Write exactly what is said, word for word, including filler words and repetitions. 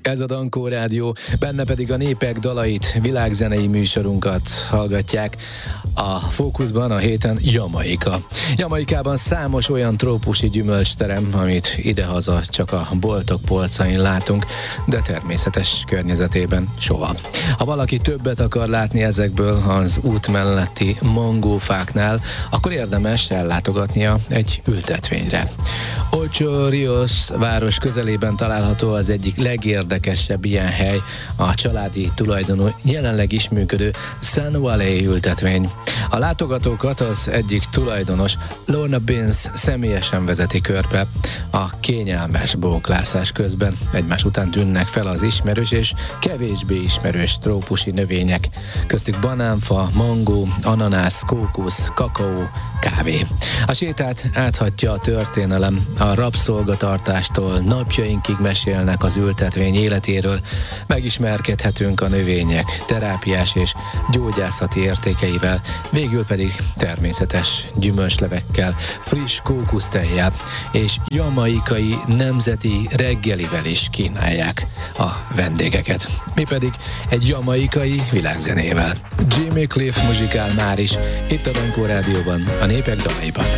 Ez a Dankó Rádió, benne pedig a népek dalait, világzenei műsorunkat hallgatják. A fókuszban a héten Jamaika. Jamaikában számos olyan trópusi gyümölcsterem, amit idehaza csak a boltok polcain látunk, de természetes környezetében soha. Ha valaki többet akar látni ezekből az út melletti mangófáknál, akkor érdemes ellátogatnia egy ültetvényre. Ocho Rios város közelében található az egyik legérdekesebb ilyen hely, a családi tulajdonú, jelenleg is működő Sun Valley ültetvény. A látogatókat az egyik tulajdonos, Lorna Binns személyesen vezeti körbe. A kényelmes bóklászás közben egymás után tűnnek fel az ismerős és kevésbé ismerős trópusi növények, köztük banánfa, mangó, ananász, kókusz, kakaó, kávé. A sétát áthatja a történelem, a rabszolgatartástól napjainkig mesélnek az ültetvény életéről, megismerkedhetünk a növények terápiás és gyógyászati értékeivel, végül pedig természetes gyümölcslevekkel, friss kókusztejjel és jamaikai nemzeti reggelivel is kínálják a vendégeket. Mi pedig egy jamaikai világzenével. Jimmy Cliff muzsikál már is, itt a Dankó Rádióban, a népek dalaiban.